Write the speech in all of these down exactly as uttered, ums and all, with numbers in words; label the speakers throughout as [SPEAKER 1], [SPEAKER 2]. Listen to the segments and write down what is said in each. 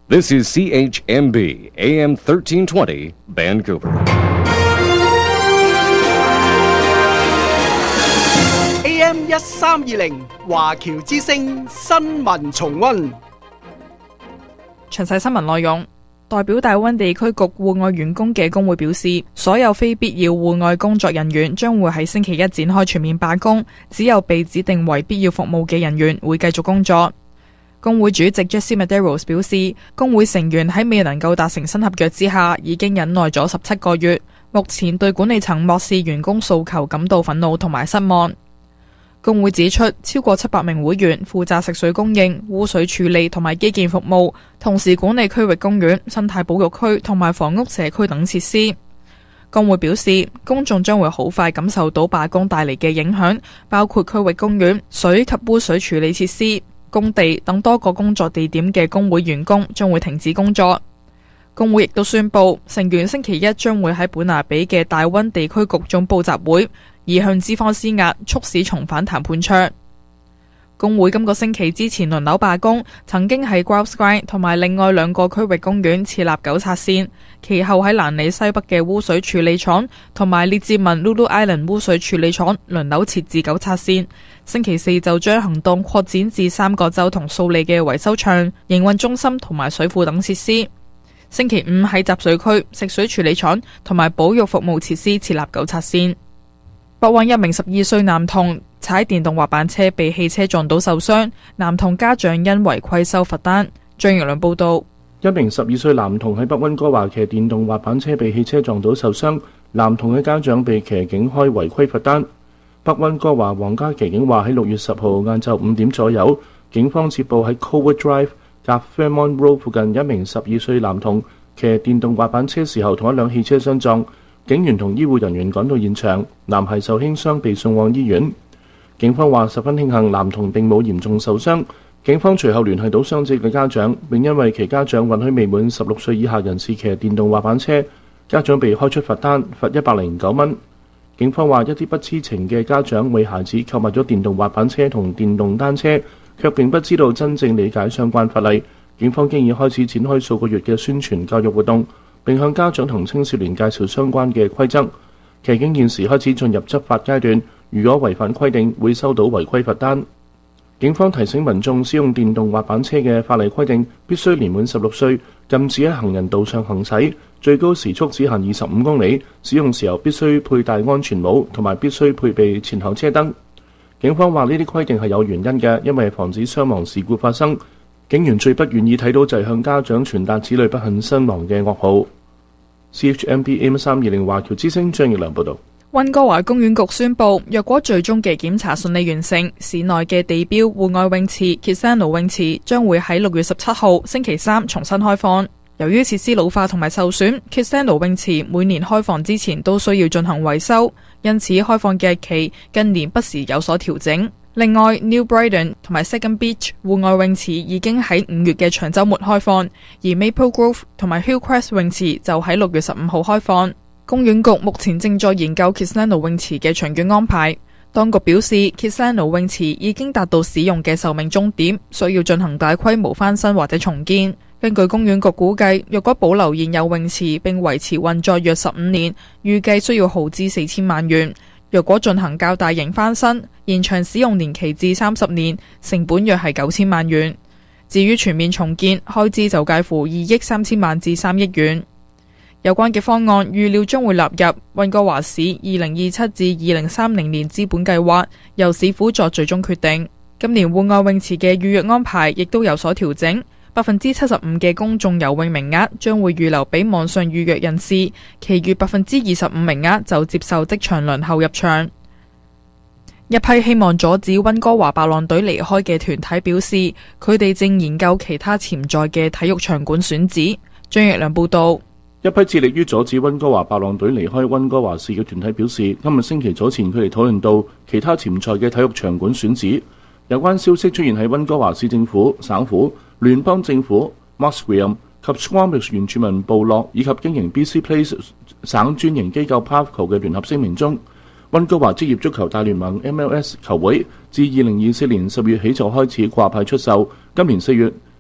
[SPEAKER 1] This is C H M B, A M thirteen twenty, Vancouver.
[SPEAKER 2] A M 一三二零華僑之聲新聞重溫。
[SPEAKER 3] 詳細新聞內容。代表大溫地區局戶外員工嘅工會表示，所有非必要戶外工作人員將會喺星期一展開全面罷工，只有被指定為必要服務嘅人員會繼續工作。工會主席 Jesse Medeiros 表示，工會成員喺未能夠達成新合約之下，已經忍耐咗十七個月，目前對管理層漠視員工訴求感到憤怒同埋失望。工會指出，超過七百名會員負責食水供應、污水處理同埋基建服務，同時管理區域公園、生態保育區同埋房屋社區等設施。工會表示，公眾將會好快感受到罷工帶嚟嘅影響，包括區域公園、水及污水處理設施、工地等多個工作地點嘅工會員工將會停止工作。工會亦都宣布，成員星期一將會喺本拿比嘅大溫地區局總部集會，以向資方施壓，促使重返談判桌。工會今個星期之前輪流罷工，曾經喺 Grouse Grind 同埋另外兩個區域公園設立糾察線，其後喺蘭里西北嘅污水處理廠同埋列治文 Lulu Island 污水處理廠輪流設置糾察線。星期四就將行動擴展至三個州同數里嘅維修場、營運中心同埋水庫等設施。星期五喺集水區、食水處理廠同埋保育服務設施設立糾察線。北灣一名十二歲男童踩電動滑板車被汽車撞到受傷，男童家長因違規收罰單。張奕良報道。
[SPEAKER 4] 一名十二歲男童喺北溫哥華騎電動滑板車被汽車撞到受傷，男童嘅家長被騎警開違規罰單。北溫哥華皇家騎警話喺六月十號晏晝五點左右，警方接報喺 Colwood Drive 夾 Fairmont Road 附近一名十二歲男童騎電動滑板車時候同一輛汽車相撞，警員同醫護人員趕到現場，男孩受輕傷被送往醫院。警方話十分慶幸男童並冇嚴重受傷。警方隨後聯繫到傷者嘅家長，並因為其家長允許未滿十六歲以下人士騎電動滑板車，家長被開出罰單，罰一百零九蚊。警方話一啲不知情嘅家長為孩子購買咗電動滑板車同電動單車，卻並不知道真正理解相關法例。警方經已開始展開數個月嘅宣傳教育活動，並向家長同青少年介紹相關嘅規則。騎警現時開始進入執法階段，如果違反規定，會收到違規罰單。警方提醒民眾使用電動滑板車嘅法例規定，必須年滿十六歲，禁止喺行人道上行駛，最高時速只限二十五公里，使用時候必須佩戴安全帽，同埋必須配備前後車燈。警方話呢啲規定係有原因嘅，因為防止傷亡事故發生。警員最不願意睇到就係向家長傳達子女不幸身亡嘅噩耗。C H M B A M 三二零華僑之聲張奕良報道。
[SPEAKER 3] 溫哥華公園局宣布，若果最終嘅檢查順利完成，市內嘅地標戶外泳池 Kisano 泳池將會喺六月十七號星期三重新開放。由於設施老化同埋受損， Kisano 泳池每年開放之前都需要進行維修，因此開放嘅日期近年不時有所調整。另外 New Brighton 同埋 Second Beach 戶外泳池已經喺五月嘅長週末開放，而 Maple Grove 同埋 Hillcrest 泳池就喺六月十五號開放。公園局目前正在研究 Kisano 泳池嘅長遠安排。當局表示 Kisano 泳池已經達到使用嘅壽命終點，需要進行大規模翻新或者重建。根據公園局估計，若果保留現有泳池並維持運作約十五年，預計需要耗資四千萬元。若果進行較大型翻新，延長使用年期至三十年，成本約係九千萬元。至於全面重建，開支就介乎二億三千萬至三億元。有關嘅方案預料將會納入溫哥華市二零二七至二零三零年資本計劃，由市府作最終決定。今年戶外泳池嘅預約安排亦都有所調整，百分之七十五嘅公眾游泳名額將會預留俾網上預約人士，其餘百分之二十五名額就接受即場輪候入場。一批希望阻止溫哥華白浪隊離開嘅團體表示，佢哋正研究其他潛在嘅體育場館選址。張奕良報道。
[SPEAKER 4] 一批致力於阻止溫哥華白浪隊離開溫哥華市嘅團體表示，今日星期早前佢哋討論到其他潛在嘅體育場館選址。有關消息出現喺溫哥華市政府、省府、聯邦政府、Musqueam 及 Squamish 原住民部落以及經營 B C Place 省專營機構 Pavco 嘅聯合聲明中，溫哥華職業足球大聯盟 M L S 球會自二零二四年十月起就開始掛牌出售，今年四月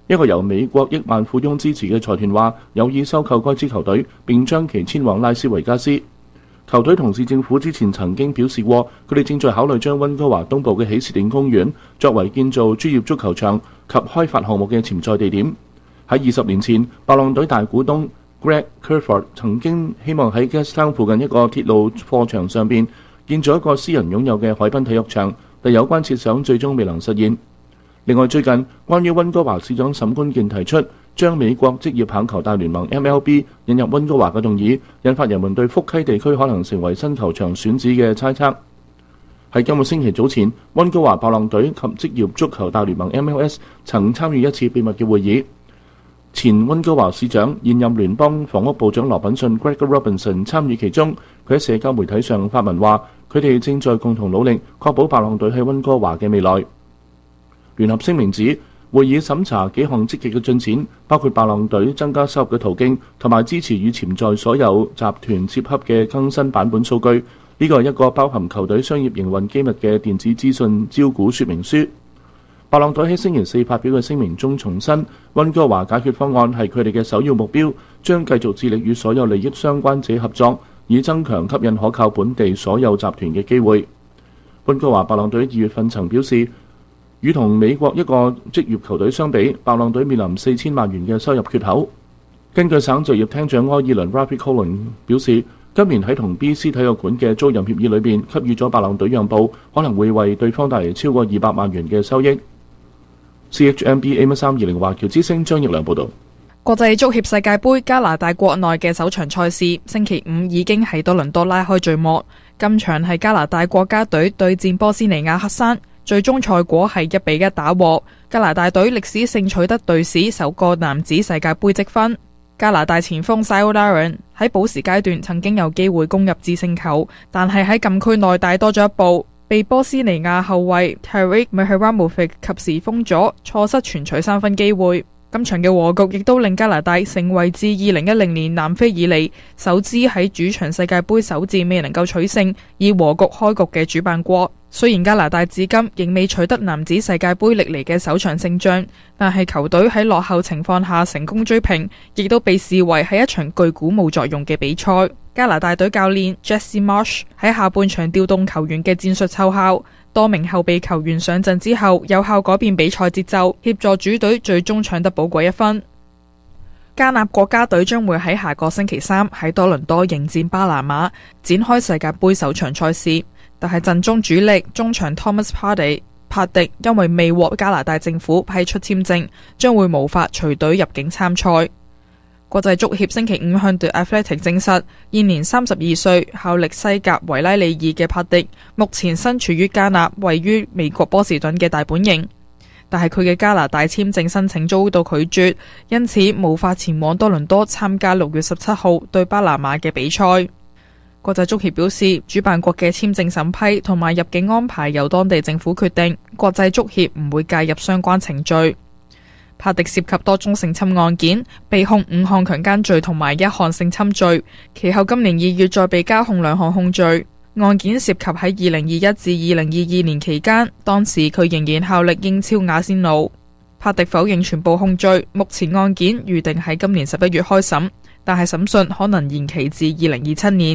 [SPEAKER 4] 一個由美國億萬富翁支持嘅財團話有意收購該支球隊，並將其遷往拉斯維加斯。球隊同市政府之前曾經表示過，佢哋正在考慮將溫哥華東部嘅喜事定公園作為建造專業足球場及開發項目嘅潛在地點。喺二十年前，白浪隊大股東 Greg Kerford 曾經希望喺 Gastown 附近一個鐵路貨場上邊建造一個私人擁有嘅海濱體育場，但有關設想最終未能實現。另外，最近關於溫哥華市長沈觀健提出將美國職業棒球大聯盟 M L B 引入溫哥華嘅動議，引發人們對福溪地區可能成為新球場選址嘅猜測。喺今個星期早前，溫哥華白浪隊及職業足球大聯盟 M L S 曾參與一次秘密嘅會議。前溫哥華市長、現任聯邦房屋部長羅品遜 Greg Robinson 參與其中。佢喺社交媒體上發文話，佢哋正在共同努力確保白浪隊喺溫哥華嘅未來。聯合聲明指，會議審查幾項積極嘅進展，包括白浪隊增加收入嘅途徑，同埋支持與潛在所有集團接洽嘅更新版本數據。呢個係一個包含球隊商業營運機密嘅電子資訊招股說明書。白浪隊喺星期四發表嘅聲明中重申，溫哥華解決方案係佢哋嘅首要目標，將繼續致力與所有利益相關者合作，以增強吸引可靠本地所有集團嘅機會。溫哥華白浪隊二月份曾表示，與同美國一個職業球隊相比，白浪隊面臨四千萬元嘅收入缺口。根據省就業廳長埃爾倫 Ravi Colin 表示，今年喺同 B C 體育館嘅租賃協議裏邊給予咗白浪隊讓步，可能會為對方帶嚟超過二百萬元嘅收益。C H M B A M 三二零華僑之聲張奕良報導。
[SPEAKER 3] 國際足協世界盃加拿大國內嘅首場賽事，星期五已經喺多倫多拉開序幕。今場係加拿大國家隊對戰波斯尼亞克山。最終賽果係一比一打和，加拿大隊歷史性取得隊史首個男子世界盃積分。加拿大前鋒 Cyle Larin 喺補時階段曾經有機會攻入致勝球，但係喺禁區內帶多咗一步，被波斯尼亞後衛 Tarik Mihailovic 及時封咗，錯失全取三分機會。今場嘅和局亦都令加拿大成為自二零一零年南非以嚟首支喺主場世界盃首戰未能夠取勝，以和局開局嘅主辦國。雖然加拿大至今仍未取得男子世界盃歷嚟嘅首場勝仗，但係球隊喺落後情況下成功追平，亦都被視為係一場具鼓舞作用嘅比賽。加拿大隊教練 Jesse Marsh 喺下半場調動球員嘅戰術奏效，多名後備球員上陣之後，有效改變比賽節奏，協助主隊最終搶得寶貴一分。加納國家隊將會喺下個星期三喺多倫多迎戰巴拿馬，展開世界盃首場賽事。但係陣中主力中場 Thomas Partey 帕迪因為未獲加拿大政府批出簽證，將會無法隨隊入境參賽。國際足協星期五向 The Athletic 證實，現年三十二歲、效力西甲維拉利爾嘅帕迪，目前身處於加納位於美國波士頓嘅大本營，但係佢嘅加拿大簽證申請遭到拒絕，因此無法前往多倫多參加六月十七號對巴拿馬嘅比賽。國際足協表示，主辦國嘅簽證審批同埋入境安排由當地政府決定，國際足協唔會介入相關程序。帕迪涉及多宗性侵案件，被控五項強姦罪同埋一項性侵罪，其後今年二月再被加控兩項控罪。案件涉及喺二零二一至二零二二年期間，當時佢仍然效力英超亞仙奴。帕迪否認全部控罪，目前案件預定喺今年十一月開審，但係審訊可能延期至二零二七年。